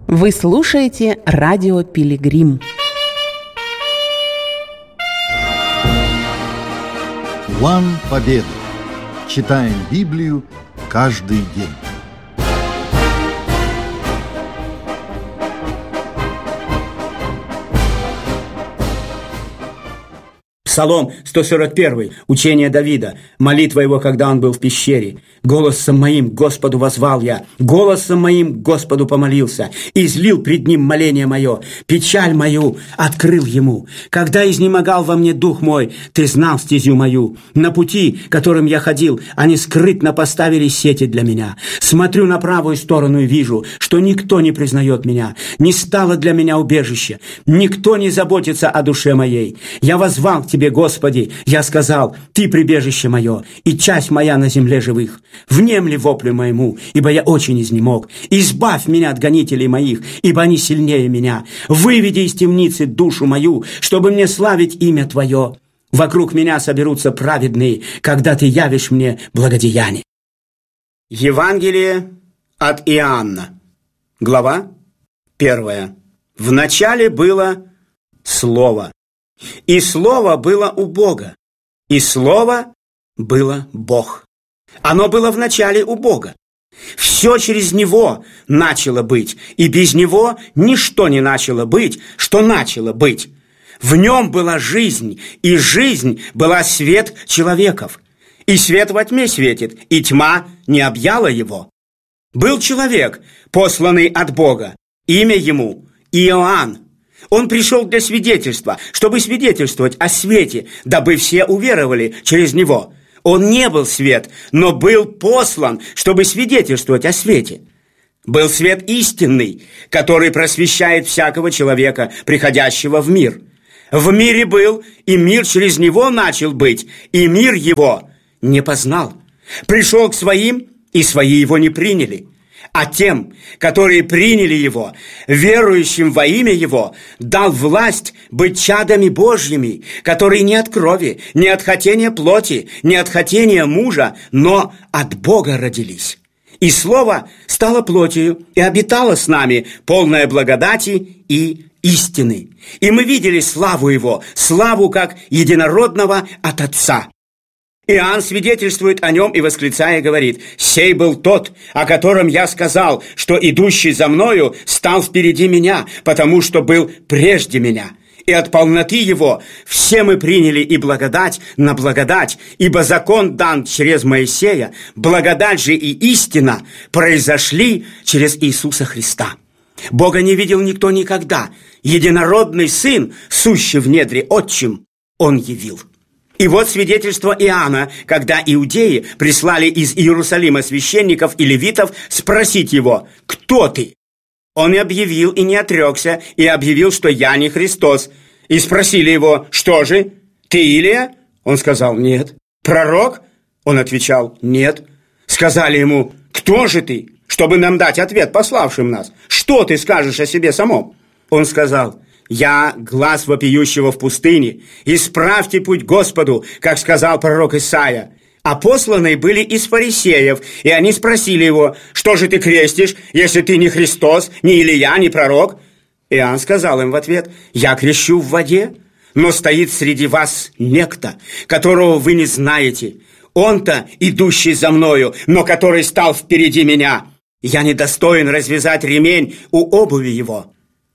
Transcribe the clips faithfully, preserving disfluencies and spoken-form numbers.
Вы слушаете радио «Пилигрим». План победы. Читаем Библию каждый день. Псалом сто сорок один. Учение Давида. Молитва его, когда он был в пещере. «Голосом моим Господу воззвал я, голосом моим Господу помолился, излил пред ним моление мое, печаль мою открыл ему. Когда изнемогал во мне дух мой, ты знал стезю мою. На пути, которым я ходил, они скрытно поставили сети для меня. Смотрю на правую сторону и вижу, что никто не признает меня. Не стало для меня убежище, никто не заботится о душе моей. Я воззвал к тебе, Господи, я сказал, ты прибежище мое и часть моя на земле живых. Внемли воплю моему, ибо я очень изнемог. Избавь меня от гонителей моих, ибо они сильнее меня. Выведи из темницы душу мою, чтобы мне славить имя Твое. Вокруг меня соберутся праведные, когда Ты явишь мне благодеяние». Евангелие от Иоанна, глава первая. Вначале было Слово, и Слово было у Бога, и Слово было Бог. Оно было вначале у Бога. Все через Него начало быть, и без Него ничто не начало быть, что начало быть. В Нем была жизнь, и жизнь была свет человеков. И свет во тьме светит, и тьма не объяла Его. Был человек, посланный от Бога, имя Ему Иоанн. Он пришел для свидетельства, чтобы свидетельствовать о свете, дабы все уверовали через Него. Он не был свет, но был послан, чтобы свидетельствовать о свете. Был свет истинный, который просвещает всякого человека, приходящего в мир. В мире был, и мир через него начал быть, и мир его не познал. Пришел к своим, и свои его не приняли. А тем, которые приняли его, верующим во имя его, дал власть быть чадами Божьими, которые не от крови, не от хотения плоти, не от хотения мужа, но от Бога родились. И Слово стало плотью и обитало с нами, полное благодати и истины. И мы видели славу его, славу как единородного от Отца. Иоанн свидетельствует о нем и, восклицая, говорит: «Сей был тот, о котором я сказал, что идущий за мною стал впереди меня, потому что был прежде меня. И от полноты его все мы приняли и благодать на благодать, ибо закон дан через Моисея, благодать же и истина произошли через Иисуса Христа. Бога не видел никто никогда, единородный Сын, сущий в недре Отчим, Он явил». И вот свидетельство Иоанна, когда иудеи прислали из Иерусалима священников и левитов спросить его: «Кто ты?» Он и объявил, и не отрекся, и объявил, что «я не Христос». И спросили его: «Что же, ты Илия?» Он сказал: «Нет». «Пророк?» Он отвечал: «Нет». Сказали ему: «Кто же ты, чтобы нам дать ответ пославшим нас? Что ты скажешь о себе самом?» Он сказал: «Я глас вопиющего в пустыне. Исправьте путь Господу, как сказал пророк Исаия». А посланные были из фарисеев, и они спросили его: «Что же ты крестишь, если ты не Христос, не Илия, не пророк?» Иоанн сказал им в ответ: «Я крещу в воде, но стоит среди вас некто, которого вы не знаете. Он-то, идущий за мною, но который стал впереди меня. Я недостоин развязать ремень у обуви его».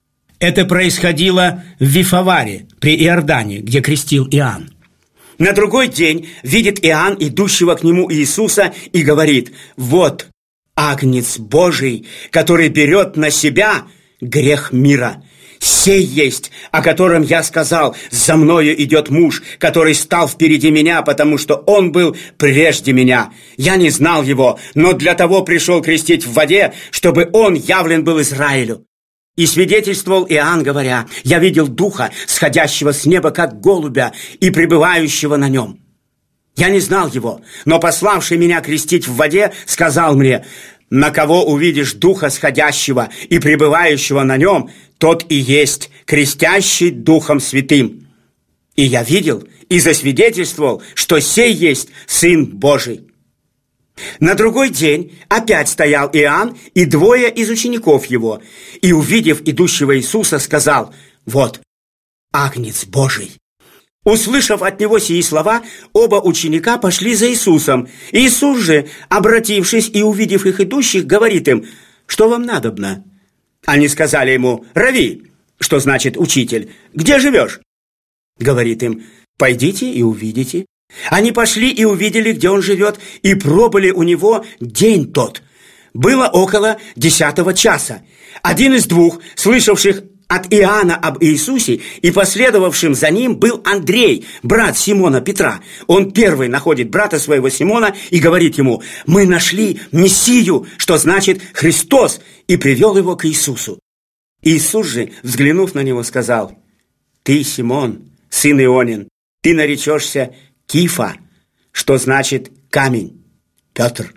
Это происходило в Вифаваре, при Иордане, где крестил Иоанн. На другой день видит Иоанн идущего к нему Иисуса и говорит: «Вот Агнец Божий, который берет на себя грех мира. Сей есть, о котором я сказал: за мною идет муж, который стал впереди меня, потому что он был прежде меня. Я не знал его, но для того пришел крестить в воде, чтобы он явлен был Израилю». И свидетельствовал Иоанн, говоря: «Я видел Духа, сходящего с неба, как голубя, и пребывающего на нем. Я не знал его, но пославший меня крестить в воде сказал мне: на кого увидишь Духа сходящего и пребывающего на нем, тот и есть крестящий Духом Святым. И я видел и засвидетельствовал, что сей есть Сын Божий». На другой день опять стоял Иоанн и двое из учеников его, и, увидев идущего Иисуса, сказал: «Вот, Агнец Божий». Услышав от него сии слова, оба ученика пошли за Иисусом. Иисус же, обратившись и увидев их идущих, говорит им: «Что вам надобно?» Они сказали ему: «Рави», что значит «учитель», «где живешь?» Говорит им: «Пойдите и увидите». Они пошли и увидели, где он живет, и пробыли у него день тот. Было около десятого часа. Один из двух, слышавших от Иоанна об Иисусе и последовавшим за ним, был Андрей, брат Симона Петра. Он первый находит брата своего Симона и говорит ему: «Мы нашли Мессию», что значит «Христос», и привел его к Иисусу. Иисус же, взглянув на него, сказал: «Ты, Симон, сын Ионин, ты наречешься Кифа», что значит «камень», Петр.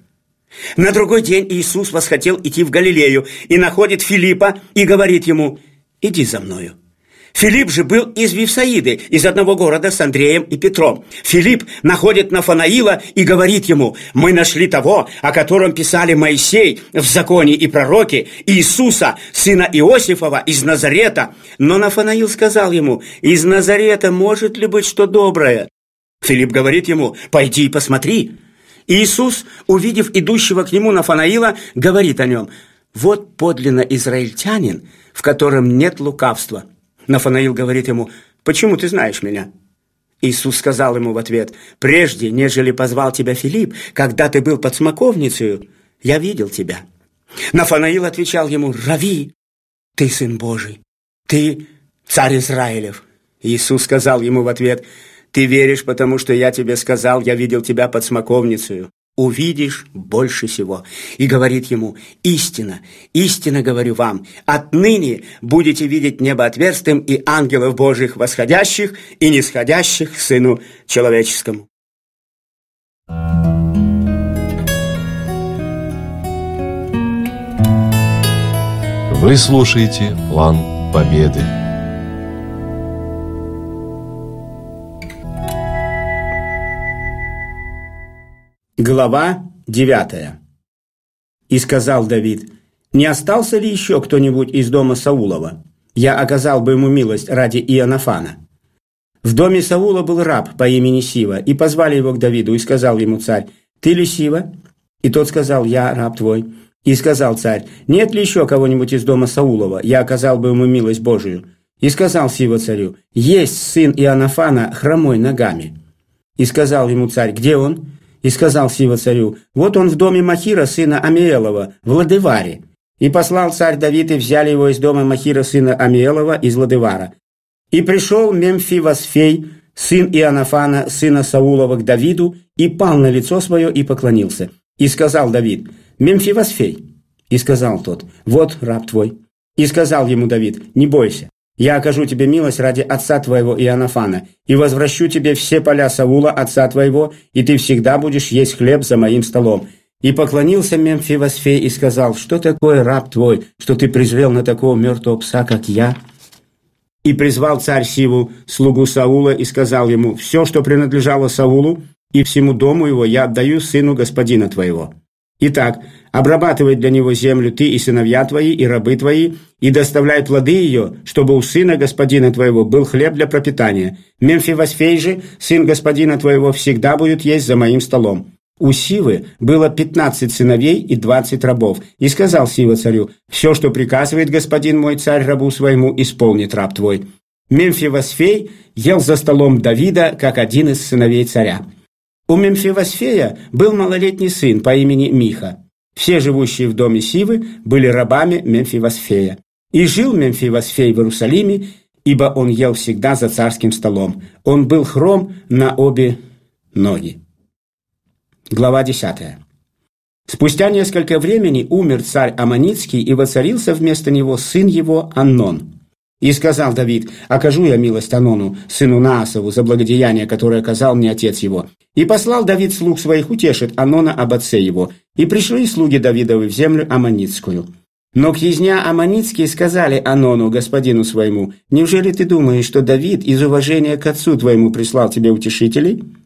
На другой день Иисус восхотел идти в Галилею и находит Филиппа и говорит ему: «Иди за мною». Филипп же был из Вифсаиды, из одного города с Андреем и Петром. Филипп находит Нафанаила и говорит ему: «Мы нашли того, о котором писали Моисей в законе и пророки, Иисуса, сына Иосифова, из Назарета». Но Нафанаил сказал ему: «Из Назарета может ли быть что доброе?» Филипп говорит ему: «Пойди и посмотри». Иисус, увидев идущего к нему Нафанаила, говорит о нем: «Вот подлинно израильтянин, в котором нет лукавства». Нафанаил говорит ему: «Почему ты знаешь меня?» Иисус сказал ему в ответ: «Прежде, нежели позвал тебя Филипп, когда ты был под смоковницею, я видел тебя». Нафанаил отвечал ему: «Рави, ты сын Божий, ты царь Израилев». Иисус сказал ему в ответ: «Ты веришь, потому что я тебе сказал, я видел тебя под смоковницею. Увидишь больше всего». И говорит ему: «Истина, истинно говорю вам, отныне будете видеть небо отверстым и ангелов Божьих восходящих и нисходящих к Сыну Человеческому». Вы слушаете «План Победы». Глава девятая. «И сказал Давид: не остался ли еще кто-нибудь из дома Саулова? Я оказал бы ему милость ради Ионафана. В доме Саула был раб по имени Сива, и позвали его к Давиду, и сказал ему царь: ты ли Сива? И тот сказал: я раб твой. И сказал царь: нет ли еще кого-нибудь из дома Саулова? Я оказал бы ему милость Божию. И сказал Сива царю: есть сын Ионафана, хромой ногами. И сказал ему царь: где он? И сказал Сива царю: вот он в доме Махира, сына Амиэлова, в Лодеваре. И послал царь Давид, и взяли его из дома Махира, сына Амиэлова, из Лодевара. И пришел Мемфивосфей, сын Ионафана, сына Саулова, к Давиду, и пал на лицо свое, и поклонился. И сказал Давид: Мемфивосфей. И сказал тот: вот раб твой. И сказал ему Давид: не бойся, я окажу тебе милость ради отца твоего Ионафана, и возвращу тебе все поля Саула, отца твоего, и ты всегда будешь есть хлеб за моим столом. И поклонился Мемфивосфей и сказал: что такое раб твой, что ты призвел на такого мертвого пса, как я? И призвал царь Сиву, слугу Саула, и сказал ему: все, что принадлежало Саулу, и всему дому его я отдаю сыну господина твоего. Итак, обрабатывай для него землю ты и сыновья твои, и рабы твои, и доставляй плоды ее, чтобы у сына господина твоего был хлеб для пропитания. Мемфивосфей же, сын господина твоего, всегда будет есть за моим столом. У Сивы было пятнадцать сыновей и двадцать рабов. И сказал Сива царю: все, что приказывает господин мой царь рабу своему, исполнит раб твой. Мемфивосфей ел за столом Давида, как один из сыновей царя. У Мемфивосфея был малолетний сын по имени Миха. Все живущие в доме Сивы были рабами Мемфивосфея. И жил Мемфивосфей в Иерусалиме, ибо он ел всегда за царским столом. Он был хром на обе ноги. Глава десятая. Спустя несколько времени умер царь Аммонитский, и воцарился вместо него сын его Амнон. И сказал Давид: окажу я милость Анону, сыну Наасову, за благодеяние, которое оказал мне отец его. И послал Давид слуг своих утешить Анона об отце его. И пришли слуги Давидовы в землю Аммонитскую. Но князья Аммонитские сказали Анону, господину своему: неужели ты думаешь, что Давид из уважения к отцу твоему прислал тебе утешителей?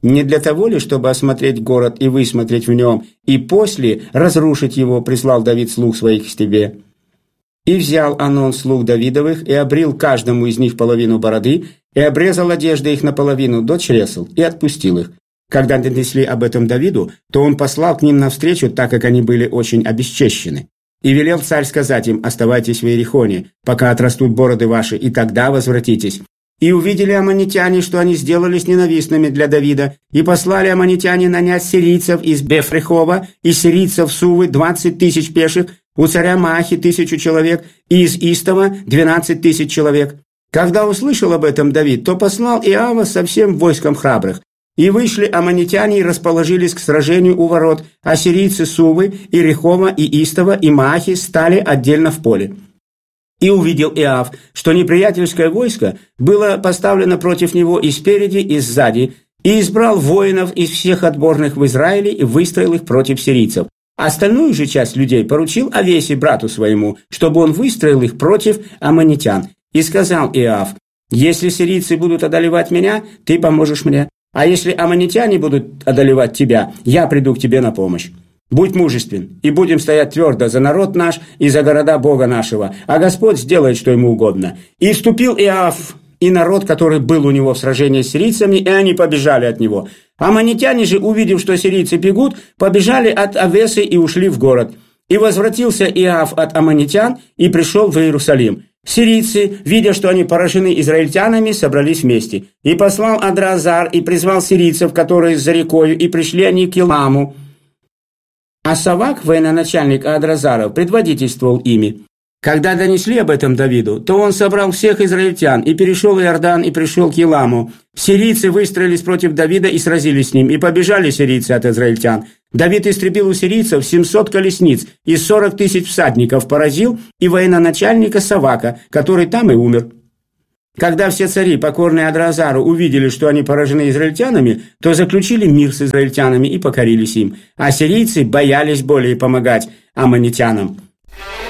Не для того ли, чтобы осмотреть город и высмотреть в нем, и после разрушить его, прислал Давид слуг своих к тебе? И взял Онон слуг Давидовых, и обрил каждому из них половину бороды, и обрезал одежды их наполовину до чресл, и отпустил их. Когда донесли об этом Давиду, то он послал к ним навстречу, так как они были очень обесчещены. И велел царь сказать им: оставайтесь в Иерихоне, пока отрастут бороды ваши, и тогда возвратитесь. И увидели аммонитяне, что они сделались ненавистными для Давида, и послали аммонитяне нанять сирийцев из Бефрехова, и сирийцев Сувы двадцать тысяч пеших, у царя Маахи тысячу человек, и из Истова двенадцать тысяч человек. Когда услышал об этом Давид, то послал Иоава со всем войском храбрых. И вышли аммонитяне и расположились к сражению у ворот, а сирийцы Сувы, и Рехова, и Истова, и Маахи стали отдельно в поле. И увидел Иоав, что неприятельское войско было поставлено против него и спереди, и сзади, и избрал воинов из всех отборных в Израиле и выстроил их против сирийцев. Остальную же часть людей поручил Авесе, брату своему, чтобы он выстроил их против аммонитян. И сказал Иоав: «Если сирийцы будут одолевать меня, ты поможешь мне. А если аммонитяне будут одолевать тебя, я приду к тебе на помощь. Будь мужествен, и будем стоять твердо за народ наш и за города Бога нашего, а Господь сделает, что ему угодно». И вступил Иоав и народ, который был у него в сражении с сирийцами, и они побежали от него. Аммонитяне же, увидев, что сирийцы бегут, побежали от Авесы и ушли в город. И возвратился Иоав от аммонитян и пришел в Иерусалим. Сирийцы, видя, что они поражены израильтянами, собрались вместе. И послал Адразар и призвал сирийцев, которые за рекою, и пришли они к Еламу. А Савак, военачальник Адразаров, предводительствовал ими. Когда донесли об этом Давиду, то он собрал всех израильтян и перешел Иордан и пришел к Еламу. Сирийцы выстроились против Давида и сразились с ним, и побежали сирийцы от израильтян. Давид истребил у сирийцев семьсот колесниц и сорок тысяч всадников поразил, и военачальника Савака, который там и умер. Когда все цари, покорные Адразару, увидели, что они поражены израильтянами, то заключили мир с израильтянами и покорились им, а сирийцы боялись более помогать аммонитянам.